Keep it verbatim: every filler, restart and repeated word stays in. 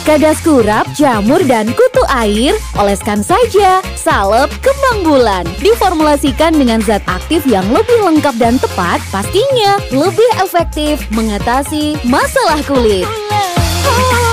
Kadas kurap, jamur, dan kutu air, oleskan saja. Salep kembang bulan diformulasikan dengan zat aktif yang lebih lengkap dan tepat, pastinya lebih efektif mengatasi masalah kulit.